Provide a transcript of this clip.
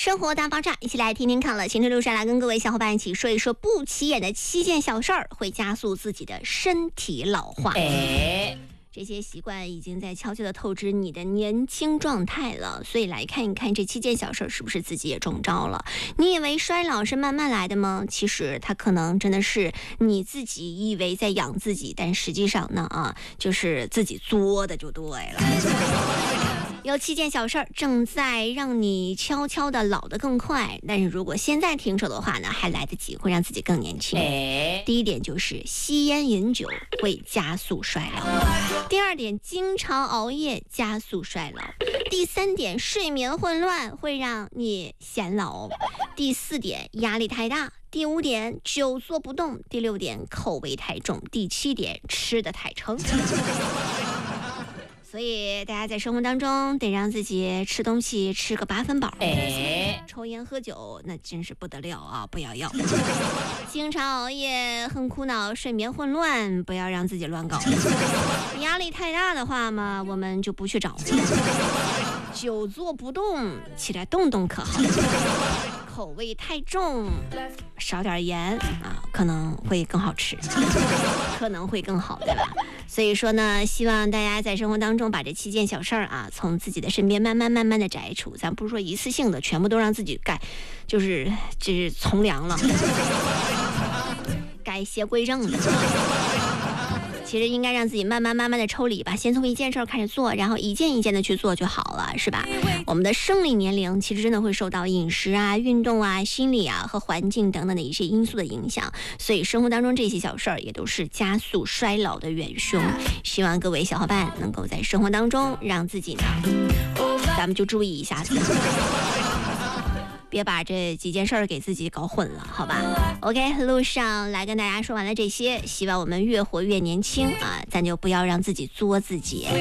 生活大爆炸，一起来听听看了。行车路上来跟各位小伙伴一起说一说不起眼的7件小事儿，会加速自己的身体老化。这些习惯已经在悄悄地透支你的年轻状态了，所以来看一看这7件小事是不是自己也中招了。你以为衰老是慢慢来的吗？其实它可能真的是你自己以为在养自己，但实际上呢就是自己作的就对了。有7件小事正在让你悄悄的老得更快，但是如果现在停手的话呢，还来得及，会让自己更年轻。第一点就是吸烟饮酒会加速衰老。第二点，经常熬夜加速衰老。第3点，睡眠混乱会让你显老。第4点，压力太大。第5点，久坐不动。第6点，口味太重。第7点，吃得太撑。所以大家在生活当中得让自己吃东西吃个8分饱，抽烟喝酒那真是不得了啊，不要经常熬夜很苦恼，睡眠混乱不要让自己乱搞。压力太大的话嘛，我们就不去找。久坐不动，起来动动可好。口味太重，少点盐可能会更好吃，可能会更好，对吧？所以说呢，希望大家在生活当中把这7件小事从自己的身边慢慢的摘除。咱不是说一次性的全部都让自己就是从良了，改邪归正的。其实应该让自己慢慢的抽离吧，先从一件事开始做，然后一件一件的去做就好了，是吧？我们的生理年龄其实真的会受到饮食运动心理和环境等等的一些因素的影响，所以生活当中这些小事儿也都是加速衰老的元凶。希望各位小伙伴能够在生活当中让自己呢，咱们就注意一下子。别把这几件事儿给自己搞混了，好吧 ？OK， 路上来跟大家说完了这些，希望我们越活越年轻咱就不要让自己作自己。